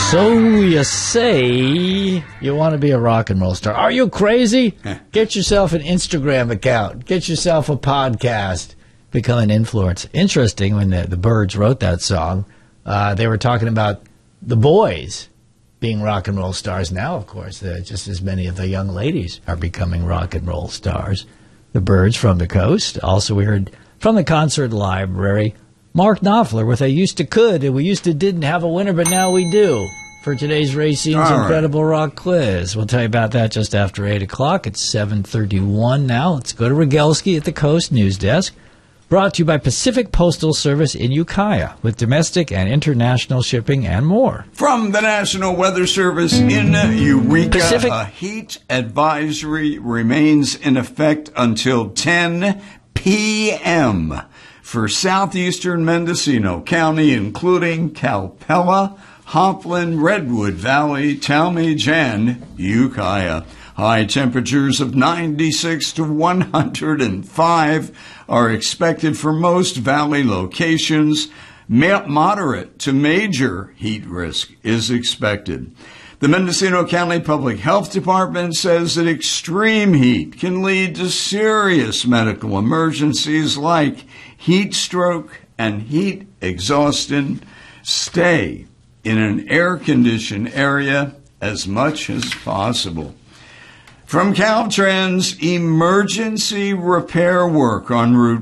So you say you want to be a rock and roll star. Are you crazy? Get yourself an Instagram account. Get yourself a podcast. Become an influencer. Interesting, when the Byrds wrote that song, they were talking about the boys being rock and roll stars. Now, of course, just as many of the young ladies are becoming rock and roll stars. The Byrds from the coast. Also, we heard from the concert library, Mark Knopfler with I Used to Could, and we used to didn't have a winner, but now we do, for today's Racine's Incredible Rock Quiz. We'll tell you about that just after 8 o'clock. It's 7:31 now. Let's go to Rogelski at the Coast News Desk. Brought to you by Pacific Postal Service in Ukiah, with domestic and international shipping and more. From the National Weather Service in Eureka, a heat advisory remains in effect until 10 p.m. for southeastern Mendocino County, including Calpella, Hopland, Redwood Valley, Talmadge, and Ukiah. High temperatures of 96 to 105 are expected for most valley locations. Moderate to major heat risk is expected. The Mendocino County Public Health Department says that extreme heat can lead to serious medical emergencies like heat stroke and heat exhaustion. Stay in an air-conditioned area as much as possible. From Caltrans, emergency repair work on Route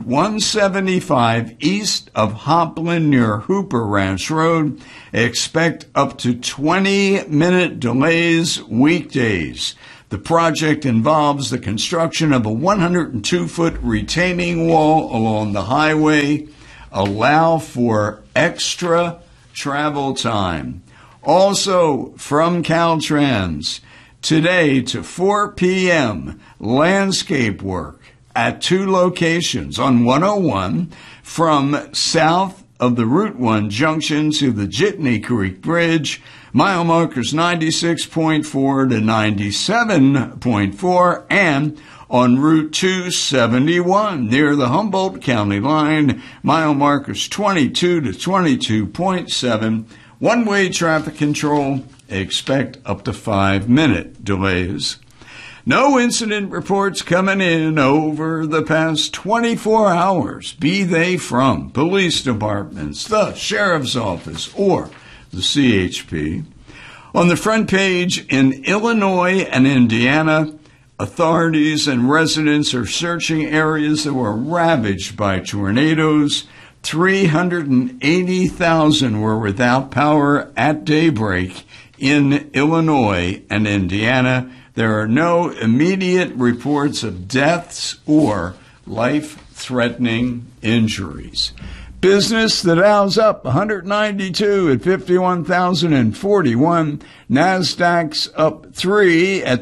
175 east of Hopland near Hooper Ranch Road. Expect up to 20-minute delays weekdays. The project involves the construction of a 102-foot retaining wall along the highway. Allow for extra travel time. Also from Caltrans, today to 4 p.m., landscape work at 2 locations on 101 from south of the Route 1 junction to the Jitney Creek Bridge, mile markers 96.4 to 97.4, and on Route 271 near the Humboldt County line, mile markers 22 to 22.7. One-way traffic control. Expect up to 5-minute delays. No incident reports coming in over the past 24 hours, be they from police departments, the sheriff's office, or the CHP. On the front page, in Illinois and Indiana, authorities and residents are searching areas that were ravaged by tornadoes. 380,000 were without power at daybreak in Illinois and Indiana. There are no immediate reports of deaths or life-threatening injuries. Business, the Dow's up 192 at 51,041. NASDAQ's up 3 at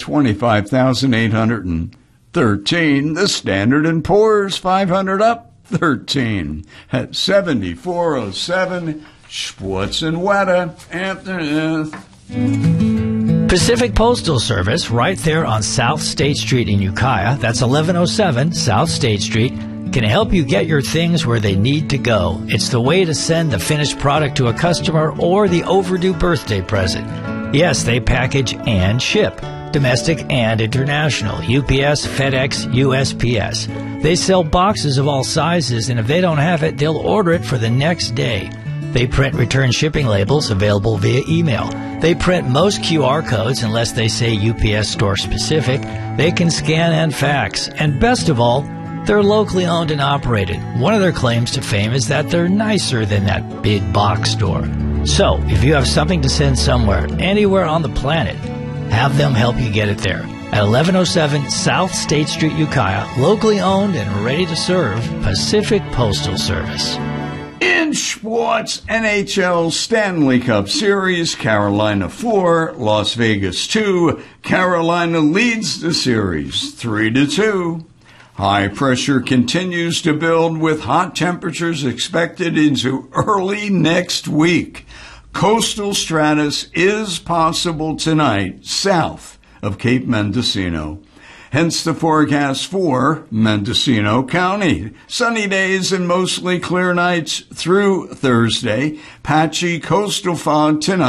25,813. The Standard & Poor's 500 up 13 at 7407. Schwartz and Weta after Pacific Postal Service, right there on South State Street in Ukiah. That's 1107 South State Street. Can help you get your things where they need to go. It's the way to send the finished product to a customer or the overdue birthday present. Yes, they package and ship. Domestic and international. UPS, FedEx, USPS. They sell boxes of all sizes, and if they don't have it, they'll order it for the next day. They print return shipping labels available via email. They print most QR codes unless they say UPS store specific. They can scan and fax. And best of all, they're locally owned and operated. One of their claims to fame is that they're nicer than that big box store. So, if you have something to send somewhere, anywhere on the planet, have them help you get it there. At 1107 South State Street, Ukiah, locally owned and ready to serve, Pacific Postal Service. In sports, NHL Stanley Cup Series, Carolina 4, Las Vegas 2. Carolina leads the series 3-2. High pressure continues to build with hot temperatures expected into early next week. Coastal stratus is possible tonight south of Cape Mendocino. Hence the forecast for Mendocino County. Sunny days and mostly clear nights through Thursday. Patchy coastal fog tonight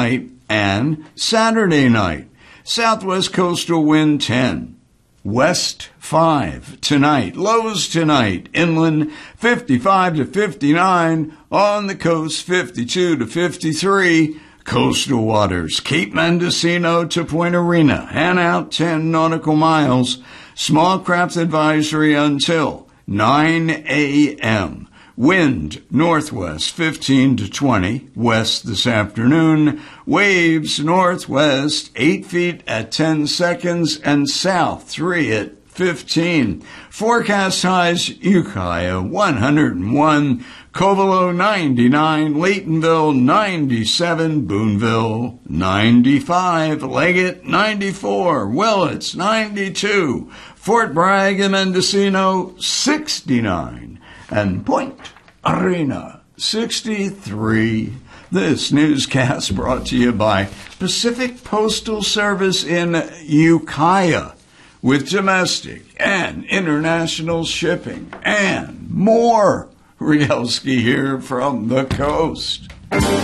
And Saturday night, southwest coastal wind 10. West 5 tonight. Lows tonight. Inland 55 to 59. On the coast 52 to 53. Coastal waters. Cape Mendocino to Point Arena. And out 10 nautical miles. Small craft advisory until 9 a.m. Wind northwest 15 to 20. West this afternoon. Waves northwest 8 feet at 10 seconds and south 3 at 15. Forecast highs Ukiah 101. Covelo 99. Laytonville 97. Boonville 95. Leggett 94. Willits 92. Fort Bragg and Mendocino 69. And Point Arena 63. This newscast brought to you by Pacific Postal Service in Ukiah, with domestic and international shipping and more. Rielski here from the coast.